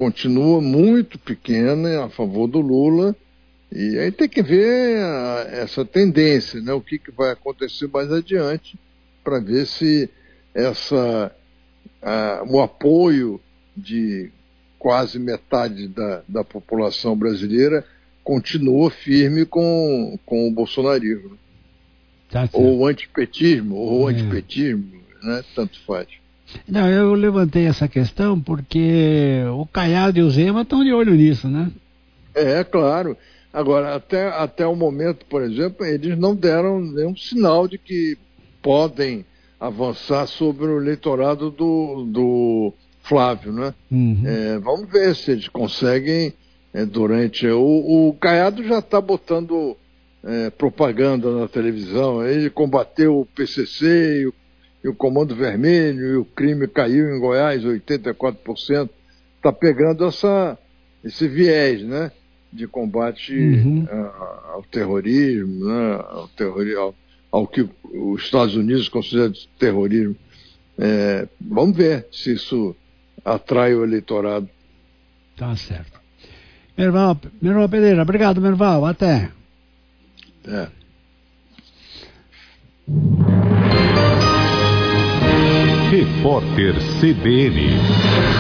continua muito pequena a favor do Lula, e aí tem que ver essa tendência, né? O que vai acontecer mais adiante, para ver se o apoio de quase metade da população brasileira continua firme com o bolsonarismo. Tá, ou o antipetismo, né? Tanto faz. Não, eu levantei essa questão porque o Caiado e o Zema estão de olho nisso, né? Claro. Agora, até o momento, por exemplo, eles não deram nenhum sinal de que podem avançar sobre o eleitorado do Flávio, né? Uhum. Vamos ver se eles conseguem durante... O Caiado já está botando propaganda na televisão. Ele combateu o PCC e o Comando Vermelho, e o crime caiu em Goiás 84%. Está pegando esse viés, né? De combate ao terrorismo, né? Ao que os Estados Unidos consideram de terrorismo. Vamos ver se isso atrai o eleitorado. Tá certo. Merval Pereira, obrigado, Merval, até. Repórter CBN.